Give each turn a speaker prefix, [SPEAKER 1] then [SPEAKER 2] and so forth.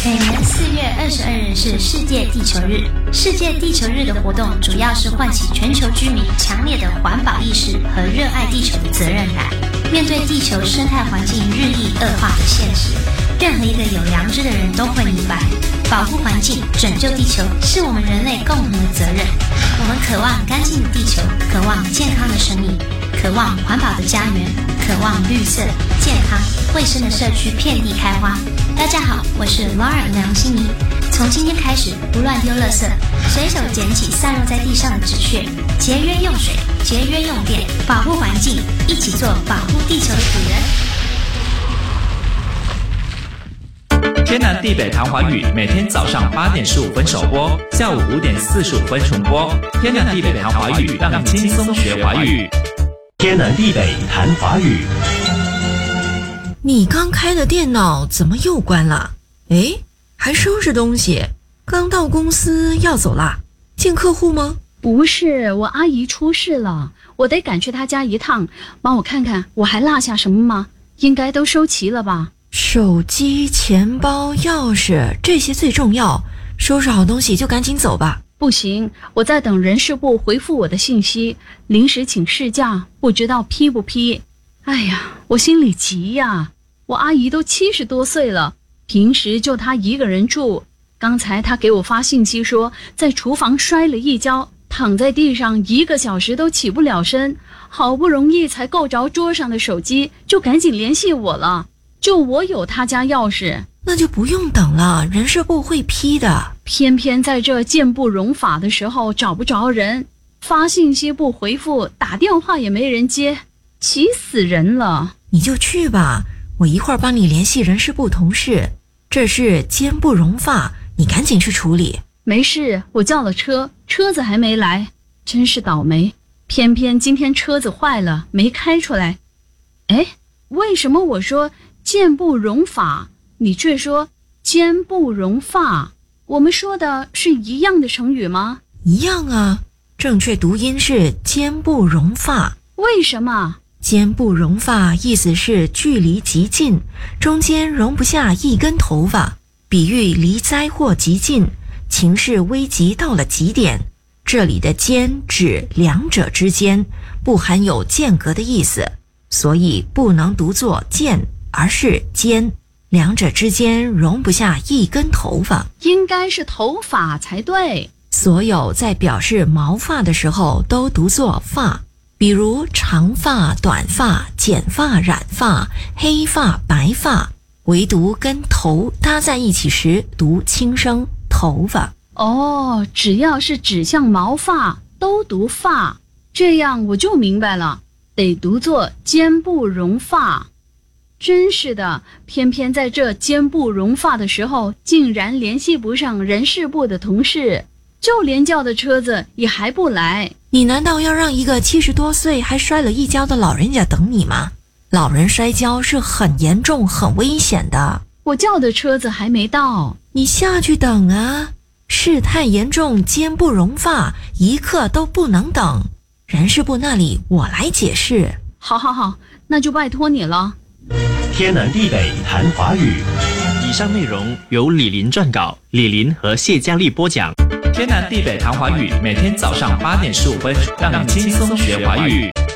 [SPEAKER 1] 每年4月22日是世界地球日。世界地球日的活动主要是唤起全球居民强烈的环保意识和热爱地球的责任感。面对地球生态环境日益恶化的现实，任何一个有良知的人都会明白，保护环境、拯救地球是我们人类共同的责任。我们渴望干净的地球，渴望健康的生命，渴望环保的家园，渴望绿色、健康、卫生的社区遍地开花。大家好，我是 Laura 梁心怡。从今天开始，不乱丢垃圾，随手捡起散落在地上的纸屑，节约用水，节约用电，保护环境，一起做保护地球的主
[SPEAKER 2] 人。天南地北谈华语，每天早上8点15分首播，下午5点45分重播。天南地北谈华语，让你轻松学华语。
[SPEAKER 3] 天南地北谈华语。
[SPEAKER 4] 你刚开的电脑怎么又关了？诶，还收拾东西？刚到公司要走啦？见客户吗？
[SPEAKER 5] 不是，我阿姨出事了，我得赶去她家一趟，帮我看看我还落下什么吗？应该都收齐了吧？
[SPEAKER 4] 手机、钱包、钥匙，这些最重要。收拾好东西就赶紧走吧。
[SPEAKER 5] 不行，我在等人事部回复我的信息，临时请事假，不知道批不批。哎呀，我心里急呀。我阿姨都70多岁了，平时就她一个人住。刚才她给我发信息说，在厨房摔了一跤，躺在地上1个小时都起不了身，好不容易才够着桌上的手机，就赶紧联系我了。就我有她家钥匙。
[SPEAKER 4] 那就不用等了，人事部会批的。
[SPEAKER 5] 偏偏在这见不容法的时候找不着人，发信息不回复，打电话也没人接，气死人了。
[SPEAKER 4] 你就去吧，我一会儿帮你联系人事部同事。这事奸不容发，你赶紧去处理。
[SPEAKER 5] 没事，我叫了车，车子还没来，真是倒霉。偏偏今天车子坏了，没开出来。哎，为什么我说见不容法，你却说奸不容发？我们说的是一样的成语吗？
[SPEAKER 4] 一样啊，正确读音是奸不容发。
[SPEAKER 5] 为什么？
[SPEAKER 4] 奸不容发意思是距离极近，中间容不下一根头发，比喻离灾祸极近，情势危急到了极点。这里的间指两者之间，不含有间隔的意思，所以不能读作间，而是间。两者之间容不下一根头发，
[SPEAKER 5] 应该是头发才对。
[SPEAKER 4] 所有在表示毛发的时候都读作发，比如长发、短发、剪发、染发、黑发、白发，唯独跟头搭在一起时读轻声头发。
[SPEAKER 5] 哦，只要是指向毛发都读发，这样我就明白了，得读作奸不容发。真是的，偏偏在这奸不容发的时候，竟然联系不上人事部的同事，就连叫的车子也还不来。
[SPEAKER 4] 你难道要让一个70多岁还摔了一跤的老人家等你吗？老人摔跤是很严重、很危险的。
[SPEAKER 5] 我叫的车子还没到，
[SPEAKER 4] 你下去等啊！事态严重，奸不容发，一刻都不能等。人事部那里我来解释。
[SPEAKER 5] 好，那就拜托你了。
[SPEAKER 3] 天南地北谈华语。
[SPEAKER 2] 以上内容由李林撰稿，李林和谢佳丽播讲。天南地北谈华语，每天早上8点15分，让你轻松学华语。